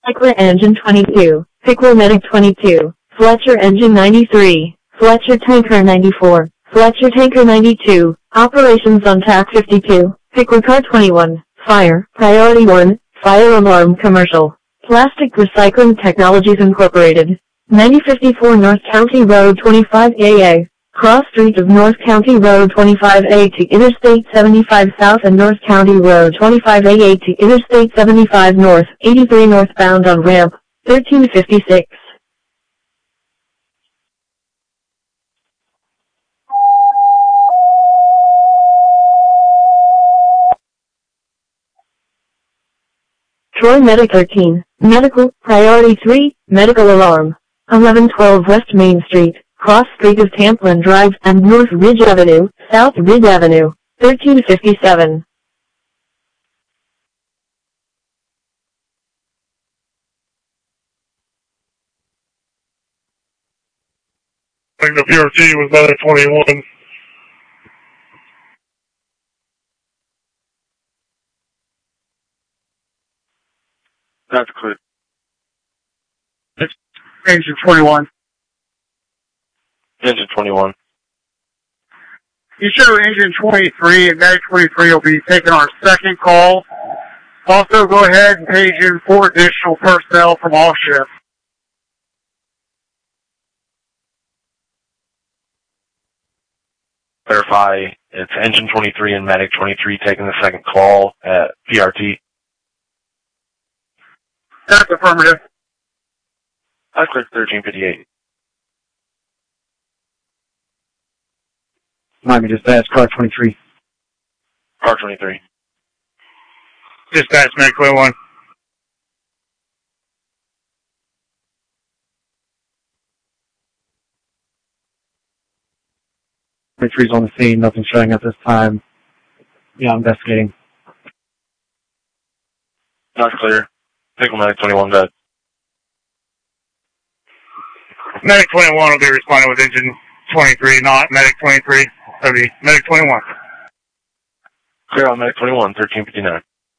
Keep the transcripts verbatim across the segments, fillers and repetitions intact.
Pickler engine twenty-two, Pickler medic twenty-two, Fletcher engine ninety-three, Fletcher tanker ninety-four, Fletcher tanker ninety-two, operations on T A C fifty-two, Pickler car twenty-one, fire, priority one, fire alarm commercial, Plastic Recycling Technologies Incorporated, ninety fifty-four North County Road twenty-five A A, cross street of North County Road twenty-five A to Interstate seventy-five South and North County Road twenty-five A A to Interstate seventy-five North, eighty-three northbound on ramp, thirteen fifty-six. Troy Medic thirteen, Medical, Priority three, Medical Alarm, eleven twelve West Main Street, cross street of Tamplin Drive and North Ridge Avenue, South Ridge Avenue, thirteen fifty-seven. I think the P R T was Medic twenty-one. That's clear. It's engine twenty-one. Engine twenty-one. You show engine twenty-three, and Medic twenty-three will be taking our second call. Also, go ahead and page in four additional personnel from all shifts. Verify it's engine twenty-three and Medic twenty-three taking the second call at P R T. That's affirmative. That's clear. thirteen fifty-eight. Miami dispatch, car twenty-three. Car twenty-three. Dispatch, Medic twenty-one. twenty-three's on the scene, nothing showing at this time. Yeah, investigating. That's clear. Pickle Medic twenty-one, good. Medic twenty-one will be responding with engine twenty-three, not Medic twenty-three. That'll be Medic twenty-one. Clear on Medic twenty-one, thirteen fifty-nine.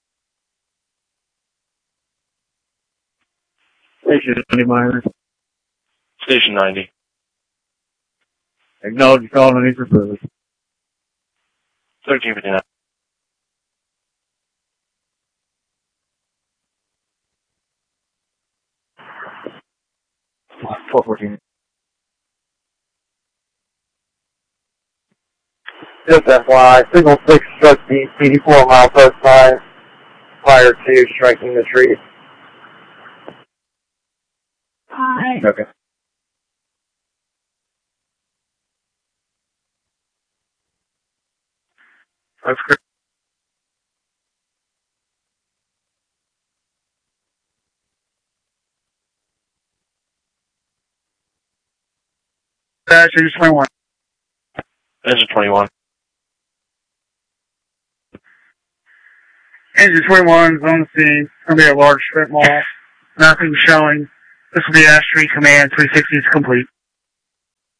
Station ninety, Myers. Station ninety. Acknowledge you called on need for further. thirteen fifty-nine. four fourteen. Just F Y I, signal six struck the eighty-four mile post five prior to striking the tree. Hi. Okay. That's good. Dispatch, engine twenty-one. Engine twenty-one. Engine twenty-one is on the scene. It's going to be a large strip mall. Nothing showing. This will be Ash Street Command three sixty is complete.